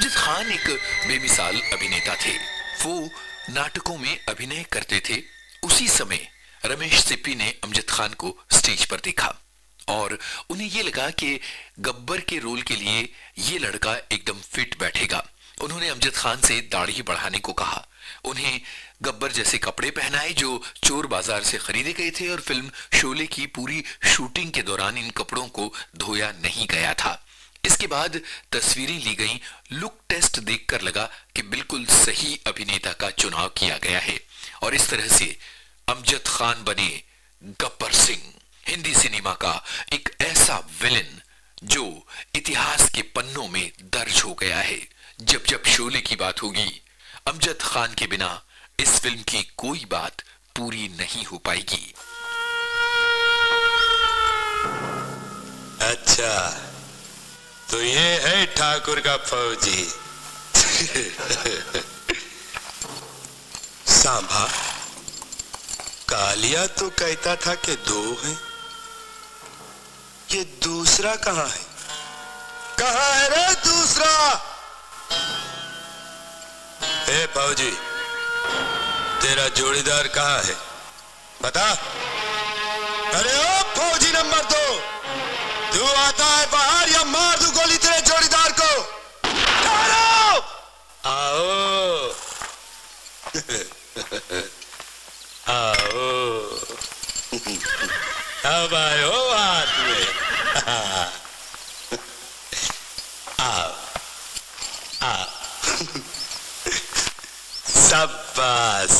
अमजद खान एक बेमिसाल अभिनेता थे। वो नाटकों में अभिनय करते थे। उसी समय रमेश सिप्पी ने अमजद खान को स्टेज पर देखा और उन्हें ये लगा कि गब्बर के रोल के लिए ये लड़का एकदम फिट बैठेगा। उन्होंने अमजद खान से दाढ़ी बढ़ाने को कहा, उन्हें गब्बर जैसे कपड़े पहनाए जो चोर बाजार से खरीदे गए थे और फिल्म शोले की पूरी शूटिंग के दौरान इन कपड़ों को धोया नहीं गया था। इसके बाद तस्वीरें ली गईं। लुक टेस्ट देखकर लगा कि बिल्कुल सही अभिनेता का चुनाव किया गया है और इस तरह से अमजद खान बने गब्बर सिंह, हिंदी सिनेमा का एक ऐसा विलेन जो इतिहास के पन्नों में दर्ज हो गया है। जब जब शोले की बात होगी, अमजद खान के बिना इस फिल्म की कोई बात पूरी नहीं हो पाएगी। अच्छा, तो ये है ठाकुर का फौजी। सांभा, कालिया तो कहता था कि 2 हैं, ये दूसरा कहाँ है? कहाँ है रे दूसरा? ए फौजी, तेरा जोड़ीदार कहाँ है? बता। अरे ओ फौजी नंबर 2, तू आता है बाहर या मार दूं गोली तेरे जोड़ीदार को? आओ आओ अब आए हो हाथ में। आओ आओ, शाबाश।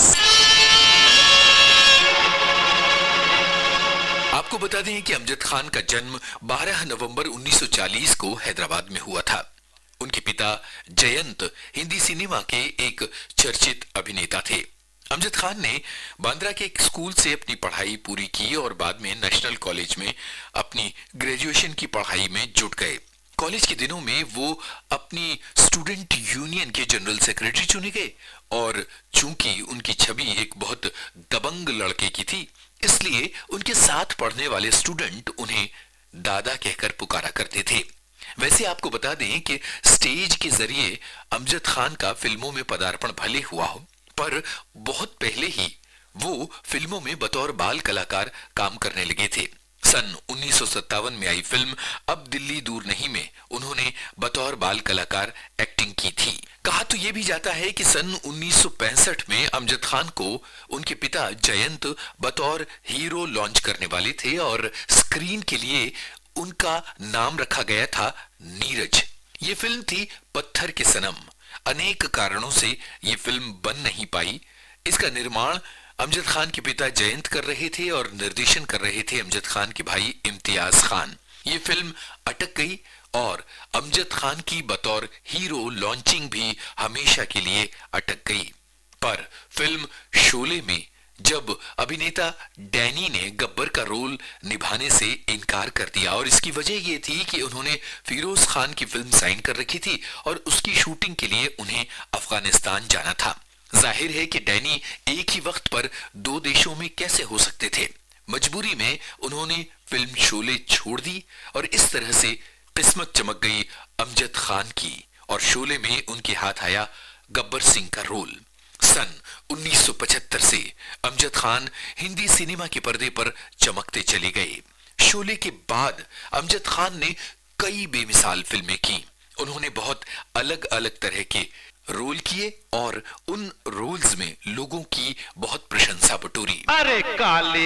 आपको बता दें कि अमजद खान का जन्म 12 नवंबर 1940 को हैदराबाद में हुआ था। उनके पिता जयंत हिंदी सिनेमा के एक चर्चित अभिनेता थे। अमजद खान ने बांद्रा के एक स्कूल से अपनी पढ़ाई पूरी की और बाद में नेशनल कॉलेज में अपनी ग्रेजुएशन की पढ़ाई में जुट गए। कॉलेज के दिनों में वो अपनी स्टूडेंट यूनियन के जनरल सेक्रेटरी चुने गए और चूंकि उनकी छवि एक बहुत दबंग लड़के की थी, इसलिए उनके साथ पढ़ने वाले स्टूडेंट उन्हें दादा कहकर पुकारा करते थे। वैसे आपको बता दें कि स्टेज के जरिए अमजद खान का फिल्मों में पदार्पण भले हुआ हो, पर बहुत पहले ही वो फिल्मों में बतौर बाल कलाकार काम करने लगे थे। सन 1957 में आई फिल्म अब दिल्ली दूर नहीं में उन्होंने बतौर बाल कलाकार एक्टिंग की थी। कहा तो यह भी जाता है कि सन 1965 में अमजद खान को उनके पिता जयंत बतौर हीरो लॉन्च करने वाले थे और स्क्रीन के लिए उनका नाम रखा गया था नीरज। ये फिल्म थी पत्थर के सनम। अनेक कारणों से ये फिल्म बन नहीं पाई। इसका निर्माण अमजद खान के पिता जयंत कर रहे थे और निर्देशन कर रहे थे अमजद खान के भाई इम्तियाज खान। ये फिल्म अटक गई और अमजद खान की बतौर हीरो लॉन्चिंग भी हमेशा के लिए अटक गई। पर फिल्म शोले में जब अभिनेता डैनी ने गब्बर का रोल निभाने से इनकार कर दिया और इसकी वजह यह थी कि उन्होंने फिरोज खान की फिल्म साइन कर रखी थी और उसकी शूटिंग के लिए उन्हें अफगानिस्तान जाना था। जाहिर है कि डैनी एक ही वक्त पर 2 देशों में कैसे हो सकते थे। मजबूरी में उन्होंने फिल्म शोले छोड़ दी और इस तरह से किस्मत चमक गई अमजद खान की और शोले में उनके हाथ आया गब्बर सिंह का रोल। सन 1975 से अमजद खान हिंदी सिनेमा के पर्दे पर चमकते चले गए। शोले के बाद अमजद खान ने कई बेमिसाल फिल्में की। उन्होंने बहुत अलग अलग तरह के रोल किए और उन रोल्स में लोगों की बहुत प्रशंसा बटोरी। अरे काली